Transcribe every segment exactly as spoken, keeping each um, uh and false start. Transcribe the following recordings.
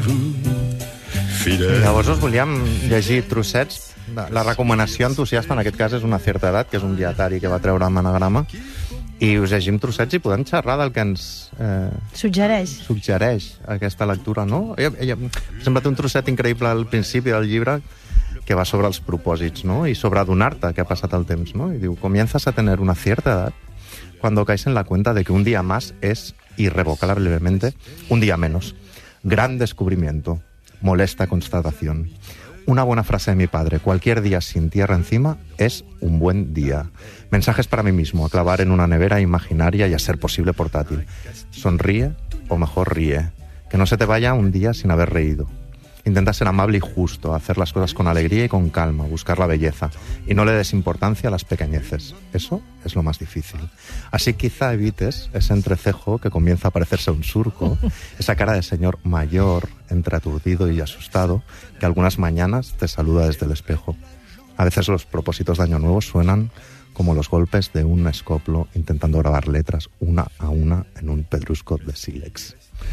Fidel. Llavors us volíem llegir trossets. La recomanació entusiasta en aquest cas és Una certa edat, que és un dietari que va treure amb Anagrama, i us llegim trossets i podem xerrar del que ens eh, suggereix. suggereix aquesta lectura, no? Ella, ella, sembla té un trosset increïble al principi del llibre que va sobre els propòsits, ¿no? I sobre adonar-te que ha passat el temps, ¿no? Y diu, comienzas a tener una cierta edad cuando caes en la cuenta de que un día más es irrevocablemente un día menos. Gran descubrimiento, molesta constatación. Una buena frase de mi padre, cualquier día sin tierra encima es un buen día. Mensajes para mí mismo, a clavar en una nevera imaginaria y a ser posible portátil. Sonríe, o mejor ríe. Que no se te vaya un día sin haber reído. Intenta ser amable y justo, hacer las cosas con alegría y con calma, buscar la belleza. Y no le des importancia a las pequeñeces. Eso es lo más difícil. Así quizá evites ese entrecejo que comienza a parecerse un surco, esa cara de señor mayor, entre aturdido y asustado, que algunas mañanas te saluda desde el espejo. A veces los propósitos de Año Nuevo suenan como los golpes de un escoplo intentando grabar letras una a una en un pedrusco de sílex.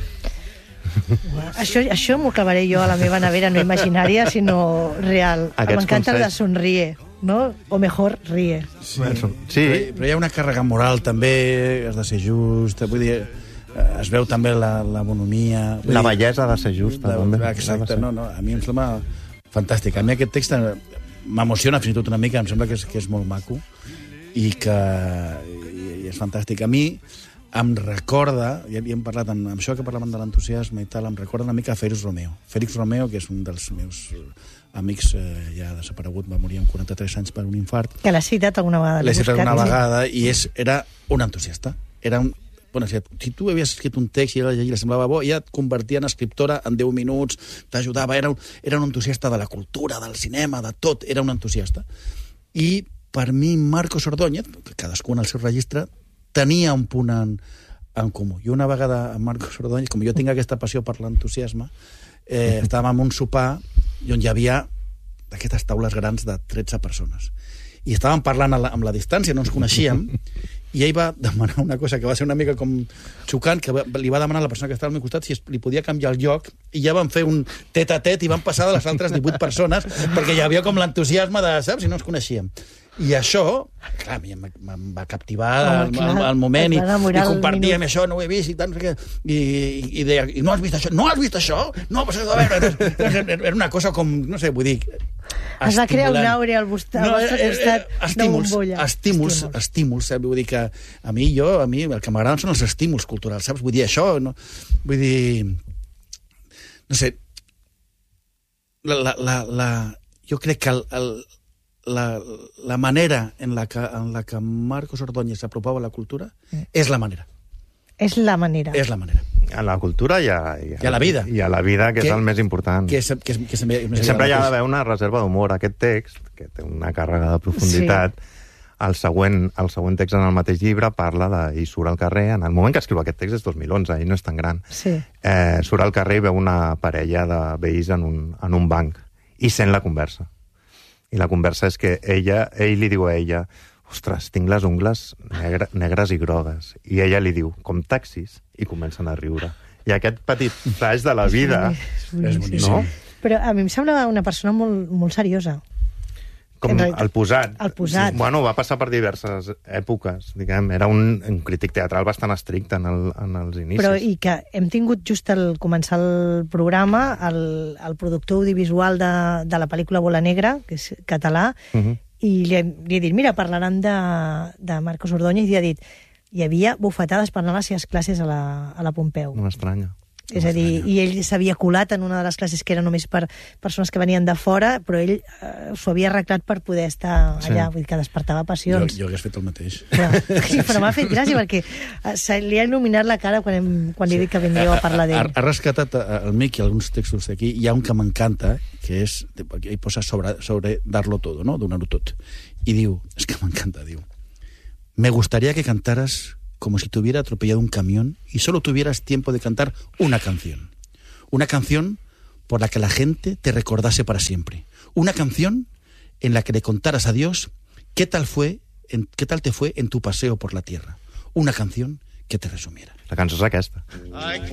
Això, això m'ho clavaré jo a la meva nevera, no imaginària, sinó real. M'encanta el de somrie, no? O mejor, ríe. Sí, sí. Però, però hi ha una càrrega moral, també, has de ser just, vull dir, es veu també la, la bonomia... La bellesa ha de ser justa, la, també. Exacte, no, no, a mi em sembla fantàstic. A mi aquest text m'emociona fins i tot una mica, em sembla que és, que és molt maco i que i, i és fantàstic. A mi em recorda, ja havíem parlat amb, amb això que parlàvem de l'entusiasme i tal, em recorda una mica a Félix Romeo. Félix Romeo, que és un dels meus amics eh, ja desaparegut, va morir amb quaranta-tres anys per un infart. Que l'has citat alguna vegada. L'he citat alguna vegada i és, era un entusiasta. Era un, bueno, si, si tu havies escrit un text i ella li semblava bo, ella et convertia en escriptora en deu minuts, t'ajudava, era, un, era un entusiasta de la cultura, del cinema, de tot, era un entusiasta. I per mi Marcos Ordóñez, cadascú en el seu registre, tenia un punt en, en comú. I una vegada amb Marcos Ordóñez, com jo tinc aquesta passió per l'entusiasme, eh, estàvem en un sopar on hi havia d'aquestes taules grans de tretze persones. I estàvem parlant la, amb la distància, no ens coneixíem, i ell va demanar una cosa que va ser una mica com xocant, que va, li va demanar a la persona que estava al meu costat si es, li podia canviar el lloc, i ja van fer un tet a tet i van passar de les altres divuit persones, perquè hi havia com l'entusiasme de, saps, i no ens coneixíem. I això, clar, a mi em, em va captivar al, al, al moment i, i compartíem això, no ho he vist i tant, no sé què, i, i deia, i no has vist això? No has vist això? No, però a veure, era una cosa com, no sé, vull dir, has de crear un aure al vostre no, costat, no bombolla. Estímuls, estímuls, saps? Vull dir que a mi, jo, a mi, el que m'agraden són els estímuls culturals, saps? Vull dir, això, no, vull dir, no sé, la, la, la, la jo crec que el, el La, la manera en la, que, en la que Marcos Ordóñez s'apropava a la cultura mm. és la manera. És la manera. És la manera. A la cultura i a, i a, I a la vida. I a la vida, que, que és el més important. Que és, que és, que és, que és, sempre hi ha d'haver una reserva d'humor. Aquest text, que té una càrrega de profunditat, sí. el, següent, el següent text en el mateix llibre parla de... i surt al carrer, en el moment que escriu aquest text és dos mil onze, i no és tan gran. Sí. Eh, surt al carrer i veu una parella de veïns en un, en un banc i sent la conversa. I la conversa és que ella, ell li diu a ella, ostres, tinc les ungles negre, negres i grogues. I ella li diu, com taxis, i comencen a riure. I aquest petit flash de la vida... És boníssim. No? Però a mi em sembla una persona molt, molt seriosa. Com el posat. El posat. Bueno, va passar per diverses èpoques, diguem. Era un, un crític teatral bastant estricte en, el, en els inicis. Però i que hem tingut just al començar el programa el, el productor audiovisual de, de la pel·lícula Bola Negra, que és català, uh -huh. i li he, li he dit, mira, parlaran de, de Marcos Ordóñez, i ha dit, hi havia bufetades per anar a les seves classes a la, a la Pompeu. No m'estranya. És a dir, i ell s'havia colat en una de les classes que era només per persones que venien de fora, però ell eh, s'ho havia arreglat per poder estar allà, sí. Vull dir que despertava passions. Jo, jo hagués fet el mateix. Però, sí, però m'ha fet gràcia, perquè se li ha il·luminat la cara quan, hem, quan li he dit que vindríeu a parlar d'ell. Ha, ha rescatat el Miqui alguns textos d'aquí. Hi ha un que m'encanta, que és, ell posa sobre, sobre darlo todo, no? Donar-ho tot. I diu, és que m'encanta, diu, me gustaría que cantaras como si te hubiera atropellado un camión y solo tuvieras tiempo de cantar una canción. Una canción por la que la gente te recordase para siempre. Una canción en la que le contaras a Dios qué tal fue, en, qué tal te fue en tu paseo por la tierra. Una canción que te resumiera. La cançó és aquesta.